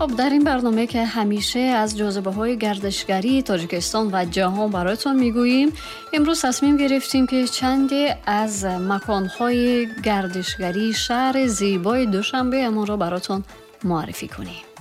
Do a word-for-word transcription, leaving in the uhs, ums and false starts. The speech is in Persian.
خب در این برنامه که همیشه از جاذبه‌های گردشگری تاجیکستان و جهان براتون میگوییم، امروز تصمیم گرفتیم که چندی از مکان‌های گردشگری شهر زیبای دوشنبه امون را براتون معرفی کنیم.